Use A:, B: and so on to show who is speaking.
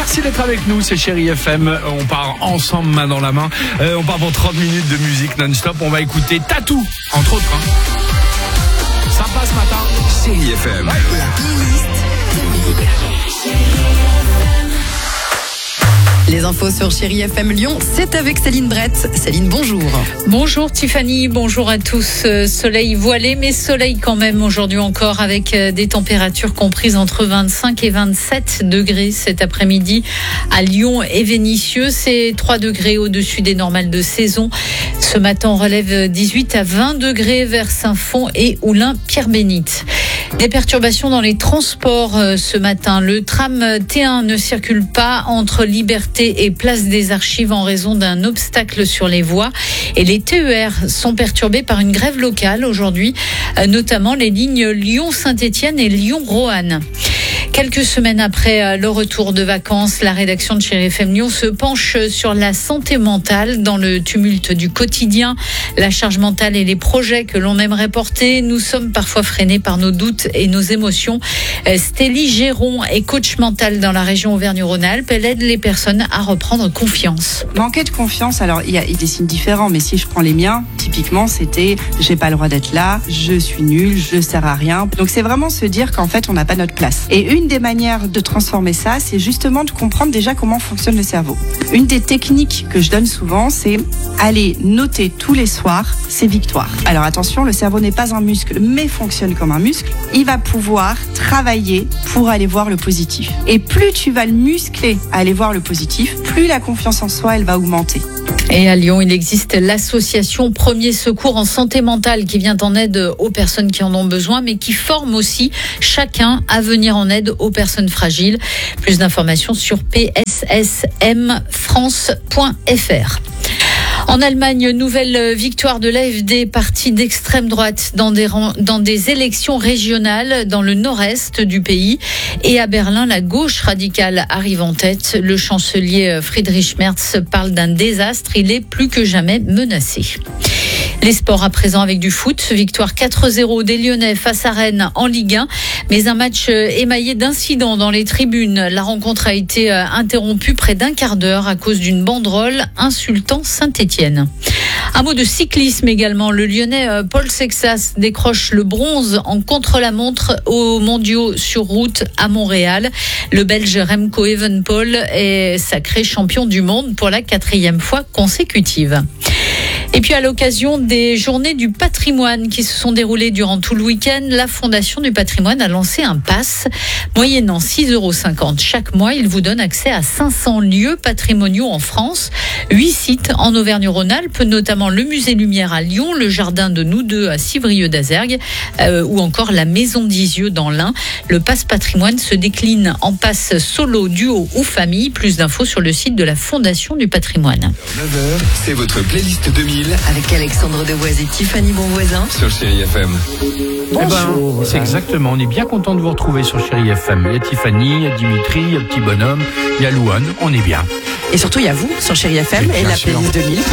A: Merci d'être avec nous, c'est Chérie FM. On part ensemble, main dans la main. On part pour 30 minutes de musique non-stop. On va écouter Tatou, entre autres. Sympa ce matin.
B: Chérie FM.
C: Les infos sur Chérie FM Lyon, c'est avec Céline Brett. Céline, bonjour.
D: Bonjour Tiffany, bonjour à tous. Soleil voilé, mais soleil quand même aujourd'hui encore, avec des températures comprises entre 25 et 27 degrés cet après-midi à Lyon et Vénissieux. C'est 3 degrés au-dessus des normales de saison. Ce matin, on relève 18 à 20 degrés vers Saint-Fond et Oulin-Pierre-Bénite. Des perturbations dans les transports ce matin. Le tram T1 ne circule pas entre Liberté et Place des Archives en raison d'un obstacle sur les voies. Et les TER sont perturbés par une grève locale aujourd'hui, notamment les lignes Lyon-Saint-Étienne et Lyon-Roanne. Quelques semaines après le retour de vacances, la rédaction de Chérie FM Lyon se penche sur la santé mentale dans le tumulte du quotidien, la charge mentale et les projets que l'on aimerait porter. Nous sommes parfois freinés par nos doutes et nos émotions. Stélie Géron est coach mental dans la région Auvergne-Rhône-Alpes. Elle aide les personnes à reprendre confiance.
E: Manquer de confiance, alors il y a des signes différents, mais si je prends les miens, typiquement c'était j'ai pas le droit d'être là, je suis nul, je sers à rien. Donc c'est vraiment se dire qu'en fait on n'a pas notre place. Et une des manières de transformer ça, c'est justement de comprendre déjà comment fonctionne le cerveau. Une des techniques que je donne souvent, c'est aller noter tous les soirs ses victoires. Alors attention, le cerveau n'est pas un muscle, mais fonctionne comme un muscle. Il va pouvoir travailler pour aller voir le positif. Et plus tu vas le muscler à aller voir le positif, plus la confiance en soi, elle va augmenter.
D: Et à Lyon, il existe l'association Premier Secours en santé mentale qui vient en aide aux personnes qui en ont besoin, mais qui forme aussi chacun à venir en aide aux personnes fragiles. Plus d'informations sur pssmfrance.fr. En Allemagne, nouvelle victoire de l'AfD, parti d'extrême droite, dans des élections régionales dans le nord-est du pays. Et à Berlin, la gauche radicale arrive en tête. Le chancelier Friedrich Merz parle d'un désastre. Il est plus que jamais menacé. Les sports à présent avec du foot. Victoire 4-0 des Lyonnais face à Rennes en Ligue 1. Mais un match émaillé d'incidents dans les tribunes. La rencontre a été interrompue près d'un quart d'heure à cause d'une banderole insultant Saint-Étienne. Un mot de cyclisme également. Le Lyonnais Paul Sexas décroche le bronze en contre-la-montre aux mondiaux sur route à Montréal. Le Belge Remco Evenepoel est sacré champion du monde pour la 4e fois consécutive. Et puis à l'occasion des journées du patrimoine qui se sont déroulées durant tout le week-end, la Fondation du patrimoine a lancé un pass. Moyennant 6,50 € chaque mois, il vous donne accès à 500 lieux patrimoniaux en France, 8 sites en Auvergne-Rhône-Alpes, notamment le musée Lumière à Lyon, le jardin de Nous Deux à Civrieux-d'Azergues ou encore la maison d'Isieux dans l'Ain. Le pass patrimoine se décline en pass solo, duo ou famille. Plus d'infos sur le site de la Fondation du patrimoine.
B: 9h, c'est votre playlist 2000
C: Avec Alexandre Devoise et Tiffany Bonvoisin.
B: sur Chérie FM.
C: Bonjour.
A: C'est exactement, on est bien content de vous retrouver sur Chérie FM. Il y a Tiffany, il y a Dimitri, il y a Petit Bonhomme, il y a Louane, on est bien.
C: Et surtout, il y a vous sur Chérie FM
A: Mais
C: et
A: bien
C: la
A: sûr.
C: playlist 2000.